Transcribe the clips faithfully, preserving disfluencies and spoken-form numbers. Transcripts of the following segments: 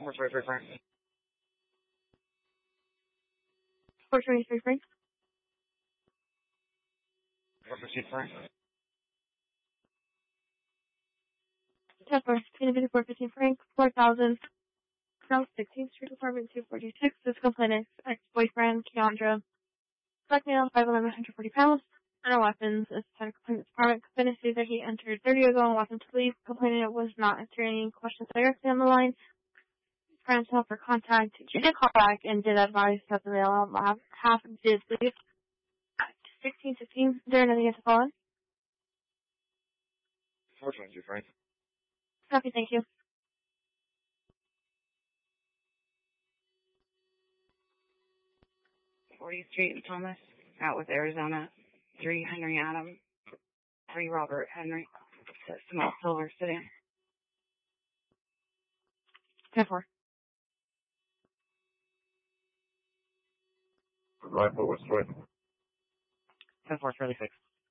four twenty-three Frank. four twenty-three Frank. four fifteen Frank. ten four, four fifteen Frank, four thousand, South sixteenth Street, Apartment two forty-six, physical clinic, ex-boyfriend, Keandra. Black male, five eleven, one hundred forty pounds. No weapons. It's a complainant's apartment. Complainant says that he entered thirty years ago and walked into leave. Complainant was not answering any questions directly on the line. Friends help for contact. She did call back and did advise that the male lab half did leave. sixteen sixteen, is there anything else to follow? four twenty-two Frank. Copy, thank you. fortieth Street and Thomas, out with Arizona. three Henry Adam. three Robert Henry. Small silver sedan. ten four. Right, but what's right? ten four thirty-six.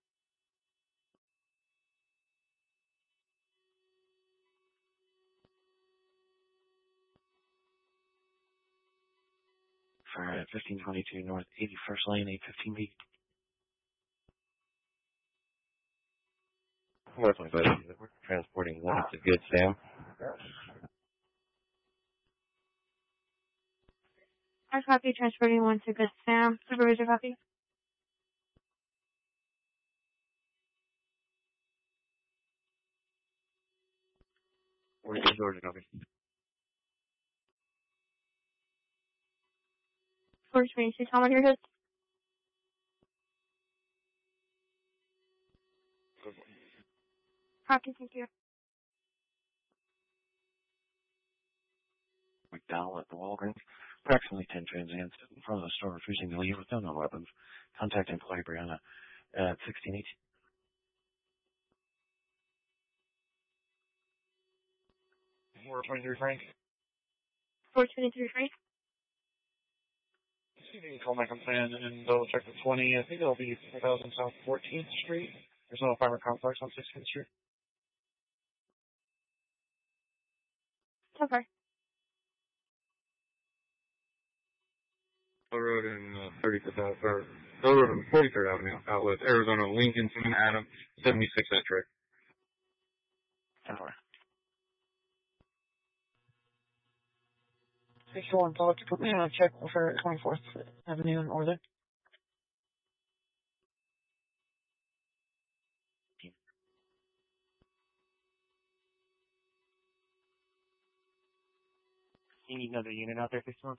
For fifteen twenty-two North eighty-first Lane, eight fifteen B. four twenty-five. We're transporting one to Good Sam. I copy, transporting one to Good Sam. Supervisor copy. forty-two Georgia copy. four twenty-two, Tom on your hood. Copy, thank you. McDowell at the Walgreens. Approximately ten transients in front of the store refusing to leave with no known weapons. Contact employee Brianna at sixteen eighteen. four twenty-three Frank. four twenty-three Frank. See if you can call my complaint and double check the twenty. I think it'll be four thousand South fourteenth Street. There's no apartment complex on sixteenth Street. Okay. Hill Road and uh, thirty-fifth Ave- or Hill Road and forty-third Avenue, out with Arizona, Lincoln, Adam, seventy-six at Trick. ten four. sixty-one, call to put me on a check for twenty-fourth Avenue in Order. You need another unit out there, sixty-one?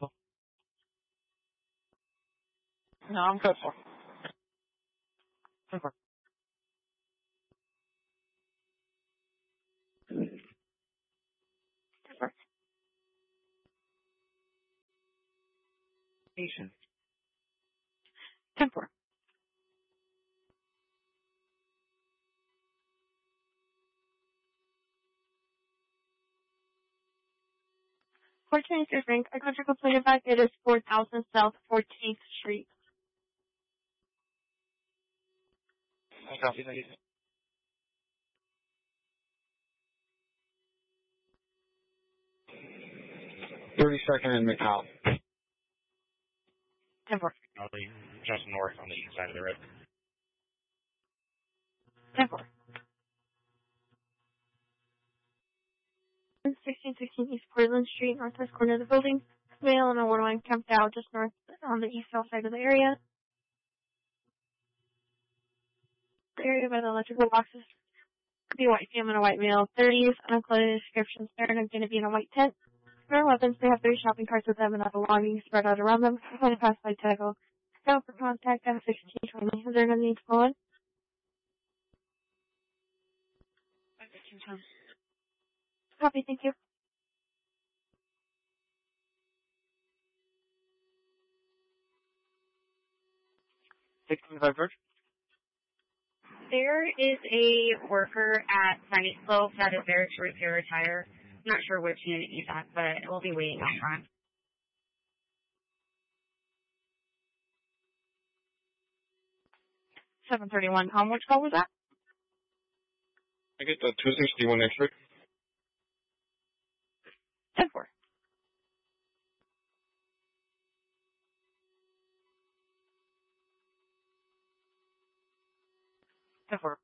No, I'm good for. ten four. ten four. Patient. ten four. four twenty-three Frank. I got your complaint back. It is four thousand South fourteenth Street. I copy, thank you. thirty-second and McCall. ten four. Just north on the east side of the road. ten four. sixteen sixteen East Portland Street, northwest corner of the building. Male and a woman camped out just north on the east south side of the area. The area by the electrical boxes could be a white female and a white male. thirties, unclothed descriptions. They're going to be in a white tent. For weapons, they have three shopping carts with them and other belongings spread out around them. I'm going to pass by tackle. Go for contact at sixteen twenty. Is there anything to go on? Copy, thank you. sixty-five George. There is a worker at Sunny Slope that is there to repair a tire. I'm not sure which unit he's at, but we'll be waiting out front. seven thirty-one, Tom. Which call was that? I get the two sixty-one extra. ten four. ten four.